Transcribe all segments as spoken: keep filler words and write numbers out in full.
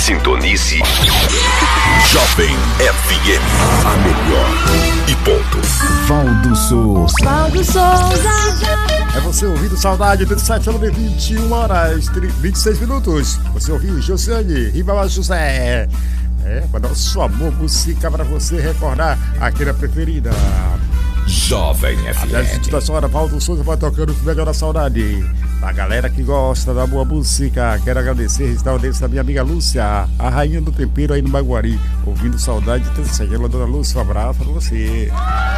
Sintonize Jovem F M, a melhor e ponto. Valdo Souza. Valdo Souza. É você ouvindo Saudade, trinta e sete horas, vinte e uma horas, vinte e seis minutos. Você ouviu Josiane, Ribamar José. É, para dar o seu amor, música para você recordar aquela preferida. Jovem F M. Às vinte da hora, Valdo Souza vai tocando o melhor da saudade. A galera que gosta da boa música, quero agradecer a restaurante da minha amiga Lúcia, a rainha do tempero aí no Baguari, ouvindo Saudade, trinta e sete. Ela, dona Lúcia, um abraço para você.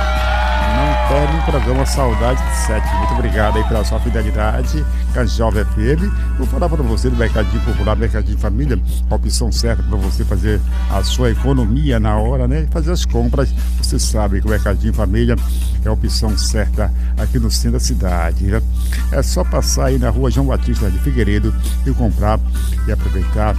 Não perde o programa Saudade trinta e sete. Muito obrigado aí pela sua fidelidade com a Jovem F M. Vou falar para você do Mercadinho Popular, Mercadinho Família, a opção certa para você fazer a sua economia na hora, né? Fazer as compras. Você sabe que o Mercadinho Família é a opção certa aqui no centro da cidade, né? É só passar aí na rua João Batista de Figueiredo e comprar e aproveitar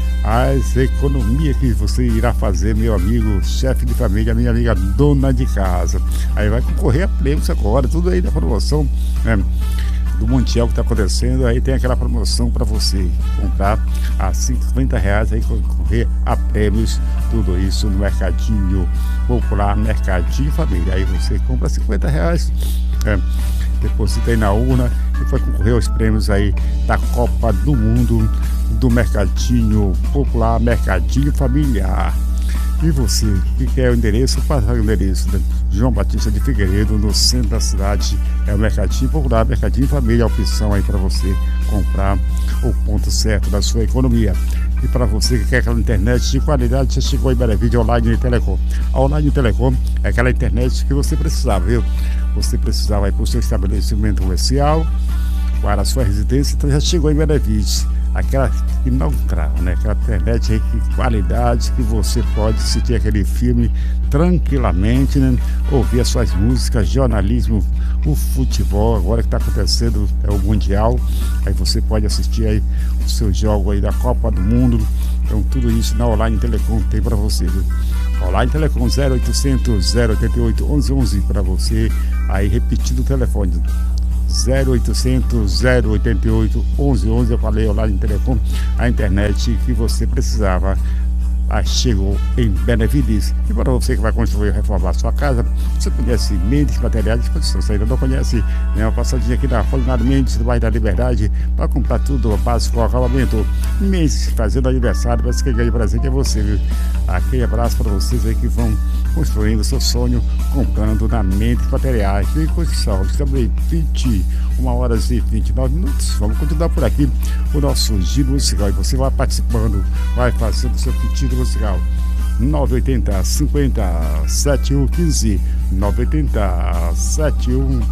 as economias que você irá fazer, meu amigo, chefe de família, minha amiga dona de casa. Aí vai concorrer a prêmios agora, tudo aí da promoção, né, do Montiel que está acontecendo. Aí tem aquela promoção para você comprar a cinquenta reais, aí concorrer a prêmios, tudo isso no Mercadinho Popular, Mercadinho Família. Aí você compra cinquenta reais, é, deposita aí na urna e vai concorrer aos prêmios aí da Copa do Mundo do Mercadinho Popular, Mercadinho Familiar. E você que quer o endereço, passa o endereço, né? João Batista de Figueiredo, no centro da cidade. É o Mercadinho Popular, Mercadinho Família, a opção aí para você comprar o ponto certo da sua economia. E para você que quer aquela internet de qualidade, já chegou em Benevídeo Online Telecom. A Online Telecom é aquela internet que você precisava, viu? Você precisava ir para o seu estabelecimento comercial, para a sua residência, então já chegou em Benevídeo. Aquela que não trava, né? Aquela internet aí de qualidade que você pode assistir aquele filme tranquilamente, né? Ouvir as suas músicas, jornalismo, o futebol, agora que está acontecendo é o Mundial. Aí você pode assistir aí o seu jogo aí da Copa do Mundo. Então tudo isso na Online Telecom tem para você, viu? Online Telecom zero oitocentos, zero oitenta e oito, onze onze para você, aí repetindo o telefone zero oitocentos, zero oitenta e oito, onze onze. Eu falei Online Telecom, a internet que você precisava. Ah, chegou em Benevídeos. E para você que vai construir ou reformar a sua casa, você conhece Mendes Materiais de Construção. Se ainda não conhece, né, uma passadinha aqui na Polinário Mendes, do bairro da Liberdade, para comprar tudo básico, acabamento. Mendes fazendo aniversário, parece que quem ganha presente é você, viu? Aquele abraço para vocês aí que vão construindo o seu sonho, comprando na Mendes Materiais de Construção. Estamos em vinte e uma horas e vinte e nove minutos. Vamos continuar por aqui o nosso giro musical. E você vai participando, vai fazendo o seu pedido musical. nove oito zero, cinquenta, setenta e um quinze, nove oito zero, setenta e um,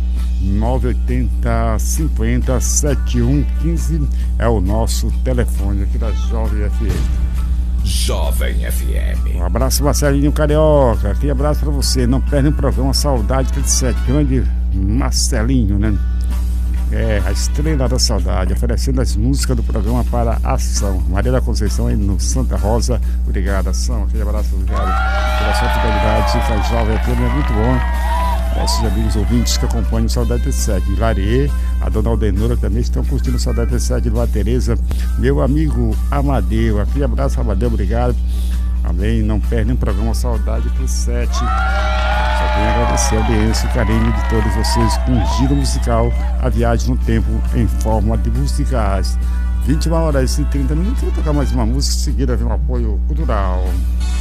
nove oito zero, cinquenta, setenta e um quinze é o nosso telefone aqui da Jovem F M. Jovem F M. Um abraço, Marcelinho Carioca. Aquele abraço pra você. Não perde um programa Saudade trinta e sete. Grande Marcelinho, né? É, a estrela da saudade, oferecendo as músicas do programa para a Ação. Maria da Conceição aí no Santa Rosa. Obrigado, Ação. Aquele abraço, obrigado pela sua fidelidade. Faz Jovem F M, é muito bom. Nossos amigos ouvintes que acompanham o Saudade trinta e sete. Lariê, a dona Aldenora também estão curtindo o Saudade trinta e sete do Tereza. Meu amigo Amadeu, aquele abraço, Amadeu, obrigado. Amém. Não perde um programa Saudade trinta e sete. Só tenho a agradecer a audiência e carinho de todos vocês com um giro musical, a viagem no tempo em forma de musicais. vinte e uma horas e trinta minutos. Vou tocar mais uma música, em seguida vem um apoio cultural.